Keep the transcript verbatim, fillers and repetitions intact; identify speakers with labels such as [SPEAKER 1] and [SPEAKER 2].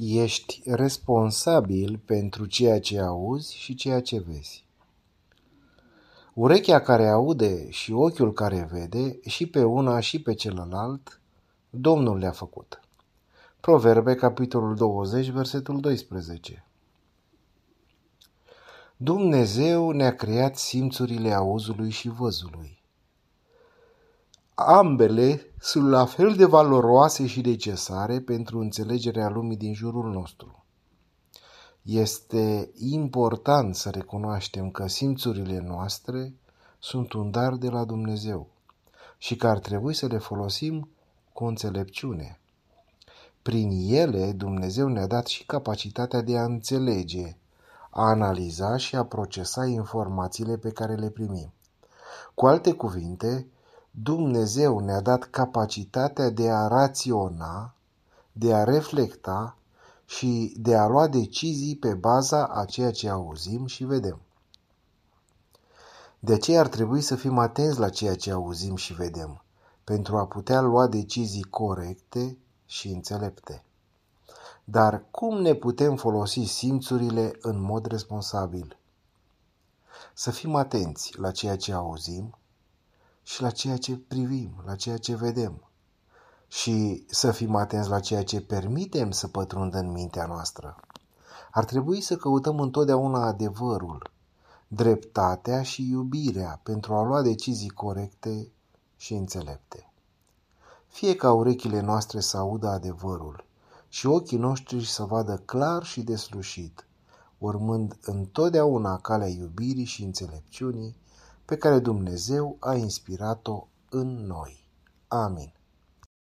[SPEAKER 1] Ești responsabil pentru ceea ce auzi și ceea ce vezi. Urechea care aude și ochiul care vede, și pe una și pe celălalt, Domnul le-a făcut. Proverbe, capitolul douăzeci, versetul doisprezece. Dumnezeu ne-a creat simțurile auzului și văzului. Ambele sunt la fel de valoroase și necesare pentru înțelegerea lumii din jurul nostru. Este important să recunoaștem că simțurile noastre sunt un dar de la Dumnezeu și că ar trebui să le folosim cu înțelepciune. Prin ele, Dumnezeu ne-a dat și capacitatea de a înțelege, a analiza și a procesa informațiile pe care le primim. Cu alte cuvinte, Dumnezeu ne-a dat capacitatea de a raționa, de a reflecta și de a lua decizii pe baza a ceea ce auzim și vedem. De aceea ar trebui să fim atenți la ceea ce auzim și vedem, pentru a putea lua decizii corecte și înțelepte. Dar cum ne putem folosi simțurile în mod responsabil? Să fim atenți la ceea ce auzim și la ceea ce privim, la ceea ce vedem. Și să fim atenți la ceea ce permitem să pătrundă în mintea noastră. Ar trebui să căutăm întotdeauna adevărul, dreptatea și iubirea pentru a lua decizii corecte și înțelepte. Fie ca urechile noastre să audă adevărul și ochii noștri să vadă clar și deslușit, urmând întotdeauna calea iubirii și înțelepciunii pe care Dumnezeu a inspirat-o în noi. Amin.